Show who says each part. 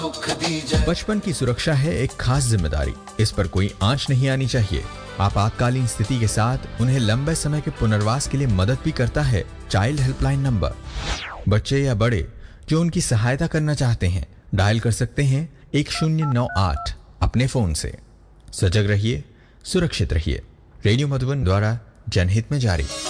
Speaker 1: दुख दीजै।
Speaker 2: बचपन की सुरक्षा है एक खास जिम्मेदारी, इस पर कोई आंच नहीं आनी चाहिए। आपातकालीन स्थिति के साथ उन्हें लंबे समय के पुनर्वास के लिए मदद भी करता है चाइल्ड हेल्पलाइन नंबर। बच्चे या बड़े जो उनकी सहायता करना चाहते हैं डायल कर सकते हैं 1098 अपने फोन से। सजग रहिए, सुरक्षित रहिए। रेडियो मधुबन द्वारा जनहित में जारी।